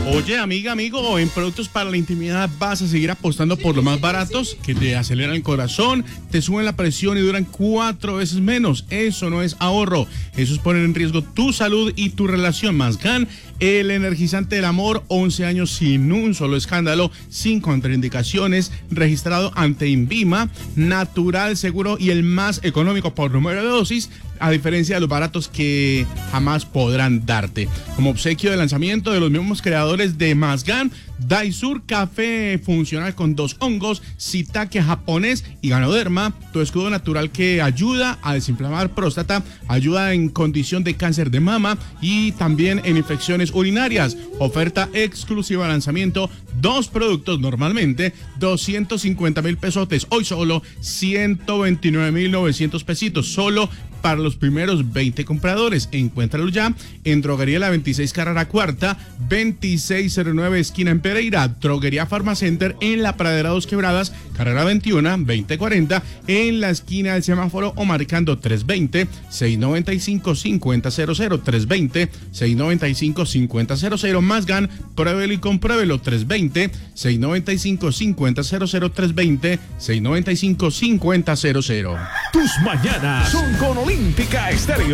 Oye, amiga, amigo, en productos para la intimidad vas a seguir apostando por los más baratos que te aceleran el corazón, te suben la presión y duran 4 veces menos. Eso no es ahorro, eso es poner en riesgo tu salud y tu relación. Masgan, el energizante del amor, 11 años sin un solo escándalo, sin contraindicaciones, registrado ante INVIMA, natural, seguro y el más económico por número de dosis, a diferencia de los baratos que jamás podrán darte. Como obsequio de lanzamiento de los mismos creadores de Masgan, Daisur Café funcional con 2 hongos, Shiitake japonés y Ganoderma, tu escudo natural que ayuda a desinflamar próstata, ayuda en condición de cáncer de mama y también en infecciones urinarias. Oferta exclusiva de lanzamiento, 2 productos normalmente 250,000 pesotes, hoy solo 129,900 pesitos, solo para los primeros 20 compradores. Encuéntralo ya en Droguería La 26 Carrera Cuarta, 2609 esquina en Pereira, Droguería Farmacenter en La Pradera 2 Quebradas, Carrera 21, 2040, en la esquina del semáforo o marcando 320-695-5000, 320-695-5000. Masgan, pruébelo y compruébelo, 320-695-5000, 320-695-5000. Tus mañanas son con Olímpica Estéreo.